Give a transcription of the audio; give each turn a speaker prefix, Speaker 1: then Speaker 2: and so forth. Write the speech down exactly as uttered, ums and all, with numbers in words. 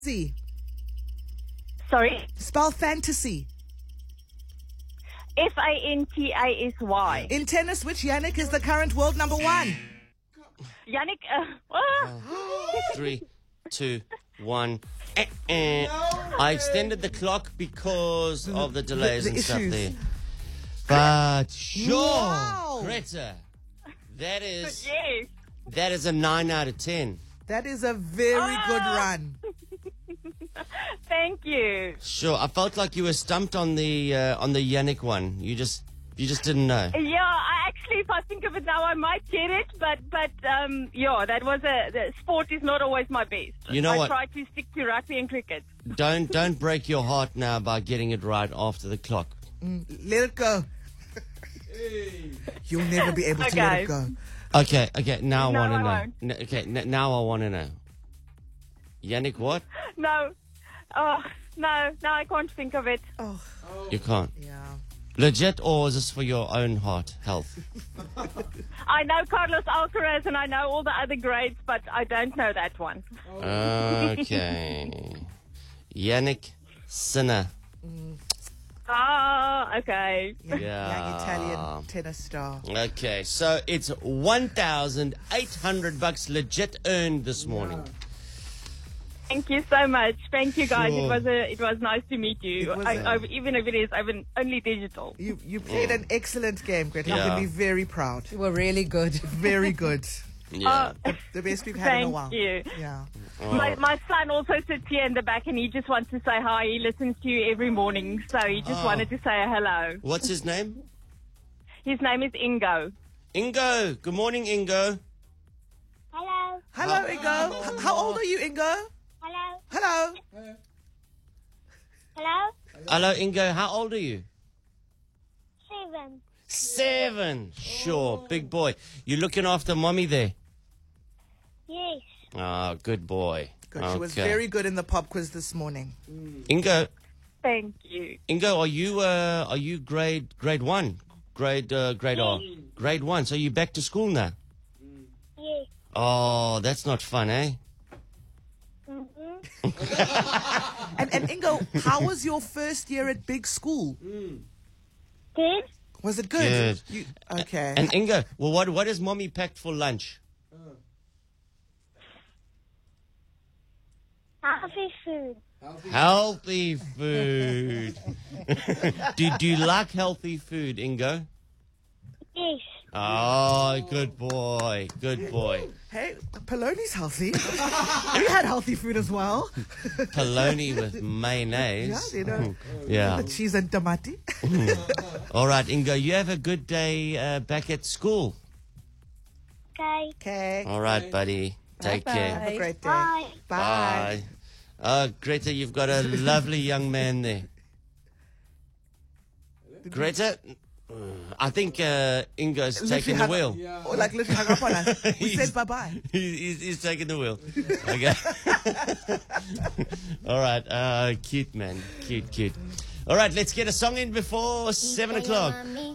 Speaker 1: See.
Speaker 2: Sorry?
Speaker 1: Spell fantasy.
Speaker 2: F A N T A S Y.
Speaker 1: In tennis, which Yannick is the current world number one?
Speaker 2: Yannick, uh, ah.
Speaker 3: Three, two, one. Eh, eh. I extended the clock because of the delays
Speaker 1: The- the
Speaker 3: and stuff
Speaker 1: issues.
Speaker 3: there. But sure,
Speaker 1: Wow.
Speaker 3: Greta, that is
Speaker 2: Yes.
Speaker 3: that is a nine out of ten.
Speaker 1: That is a very good
Speaker 2: Ah.
Speaker 1: run.
Speaker 2: Thank you.
Speaker 3: Sure, I felt like you were stumped on the uh, on the Yannick one. You just you just didn't know.
Speaker 2: Yeah, I actually, if I think of it now, I might get it, but, but um, yeah, that was a, the sport is not always my best.
Speaker 3: You know
Speaker 2: I
Speaker 3: what?
Speaker 2: try to stick to rugby and cricket.
Speaker 3: Don't don't break your heart now by getting it right after the clock.
Speaker 1: Let it go. You'll never be able to let
Speaker 2: Okay.
Speaker 1: it go.
Speaker 3: Okay, okay. Now
Speaker 2: No,
Speaker 3: I want to
Speaker 2: I
Speaker 3: know.
Speaker 2: won't.
Speaker 3: N- okay, n- now I want to know. Yannick, what?
Speaker 2: No. Oh, no, no, I can't think of it.
Speaker 1: Oh,
Speaker 3: You can't.
Speaker 1: yeah.
Speaker 3: Legit, or is this for your own heart health?
Speaker 2: I know Carlos Alcaraz and I know all the other grades, but I don't know that one.
Speaker 3: Okay. Yannick Sinner.
Speaker 2: Ah, okay.
Speaker 1: Young,
Speaker 3: Yeah.
Speaker 1: young Italian tennis star.
Speaker 3: Okay, so it's one thousand eight hundred bucks legit earned this morning.
Speaker 2: Thank you so much. Thank you, guys.
Speaker 3: Sure.
Speaker 2: It was a, it was nice to meet you.
Speaker 1: It was
Speaker 2: I,
Speaker 1: a-
Speaker 2: I, even if it is even only digital.
Speaker 1: You you played an excellent game, Greta. You
Speaker 3: Yeah.
Speaker 1: can be very proud.
Speaker 4: You were really good.
Speaker 1: Very good.
Speaker 3: Yeah.
Speaker 2: Oh,
Speaker 1: The best we've had in a
Speaker 2: thank
Speaker 1: while.
Speaker 2: you.
Speaker 1: Yeah.
Speaker 2: My, my son also sits here in the back, and he just wants to say hi. He listens to you every morning, so he just
Speaker 3: Oh.
Speaker 2: wanted to say hello.
Speaker 3: What's his name?
Speaker 2: His name is Ingo.
Speaker 3: Ingo. Good morning, Ingo.
Speaker 5: Hello.
Speaker 1: Hello, Ingo. H- How old are you, Ingo?
Speaker 5: Hello.
Speaker 1: Hello.
Speaker 5: Hello.
Speaker 3: Hello, Ingo. How old are you?
Speaker 5: Seven.
Speaker 3: Seven. Sure, big boy. You looking after mommy there?
Speaker 5: Yes.
Speaker 3: Ah, good boy.
Speaker 1: Good. She was
Speaker 3: Okay.
Speaker 1: very good in the pop quiz this morning.
Speaker 3: Ingo.
Speaker 2: Thank you.
Speaker 3: Ingo, are you uh, are you grade grade one? Grade uh, grade R. Grade one. So you back to school now?
Speaker 5: Yes.
Speaker 3: Oh, that's not fun, eh?
Speaker 5: Mm-hmm.
Speaker 1: And and Ingo, how was your first year at big school?
Speaker 5: Good.
Speaker 1: Was it good?
Speaker 3: Good.
Speaker 1: You, okay.
Speaker 3: And Ingo, well, what what has mommy packed for lunch?
Speaker 5: Healthy food.
Speaker 3: Healthy food. do do you like healthy food, Ingo?
Speaker 5: Yes.
Speaker 3: Oh, good boy, good boy.
Speaker 1: Hey, Poloni's healthy. We had healthy food as well.
Speaker 3: Polony with
Speaker 1: Yeah,
Speaker 3: mayonnaise.
Speaker 1: you know.
Speaker 3: Yeah.
Speaker 1: The cheese and tamati.
Speaker 3: All right, Ingo, you have a good day uh, back at school.
Speaker 5: Okay.
Speaker 1: Okay.
Speaker 3: All right, buddy. Take care.
Speaker 1: Have a great day.
Speaker 5: Bye.
Speaker 3: Bye. Uh, Greta, you've got a lovely young man there. Greta, I think uh, Ingo's taking the wheel.
Speaker 1: Oh, like literally hung up on us. We
Speaker 3: He's-
Speaker 1: said bye-bye.
Speaker 3: He- He's, he's taking the wheel. Okay. All right. Uh, cute, man. Cute, cute. All right, let's get a song in before seven o'clock.